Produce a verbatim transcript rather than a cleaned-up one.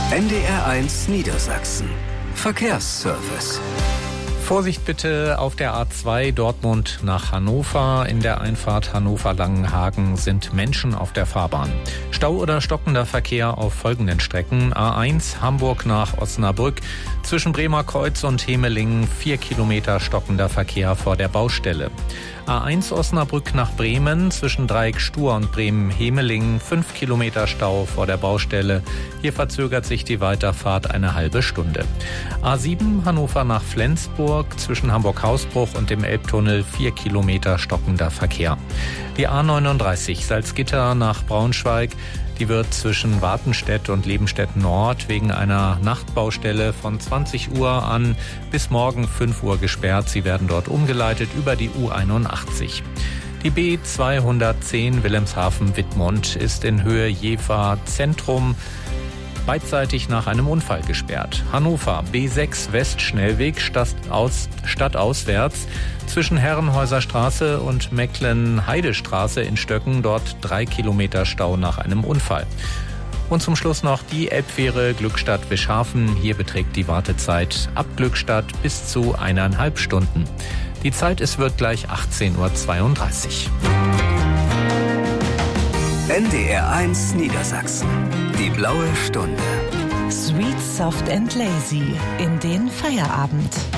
N D R eins Niedersachsen. Verkehrsservice. Vorsicht bitte auf der A zwei Dortmund nach Hannover. In der Einfahrt Hannover-Langenhagen sind Menschen auf der Fahrbahn. Stau oder stockender Verkehr auf folgenden Strecken. A eins Hamburg nach Osnabrück. Zwischen Bremer Kreuz und Hemelingen vier Kilometer stockender Verkehr vor der Baustelle. A eins Osnabrück nach Bremen. Zwischen Dreieck Stur und Bremen-Hemelingen fünf Kilometer Stau vor der Baustelle. Hier verzögert sich die Weiterfahrt eine halbe Stunde. A sieben Hannover nach Flensburg. Zwischen Hamburg-Hausbruch und dem Elbtunnel vier Kilometer stockender Verkehr. Die A neununddreißig Salzgitter nach Braunschweig. Die wird zwischen Wartenstedt und Lebenstedt Nord wegen einer Nachtbaustelle von zwanzig Uhr an bis morgen fünf Uhr gesperrt. Sie werden dort umgeleitet über die U einundachtzig. Die B zweihundertzehn Wilhelmshaven-Wittmund ist in Höhe Jever Zentrum beidseitig nach einem Unfall gesperrt. Hannover B sechs Westschnellweg stadtaus, stadtauswärts zwischen Herrenhäuser Straße und Mecklen-Heidestraße in Stöcken, dort drei Kilometer Stau nach einem Unfall. Und zum Schluss noch die Elbfähre Glückstadt-Wischhafen. Hier beträgt die Wartezeit ab Glückstadt bis zu eineinhalb Stunden. Die Zeit, es wird gleich achtzehn Uhr zweiunddreißig. N D R eins Niedersachsen. Die blaue Stunde. Sweet, soft and lazy in den Feierabend.